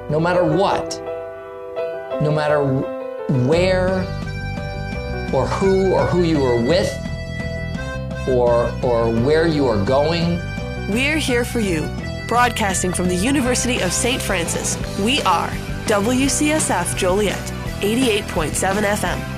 no matter what, no matter where or who you are with or where you are going. We're here for you, broadcasting from the University of St. Francis. We are WCSF Joliet, 88.7 FM.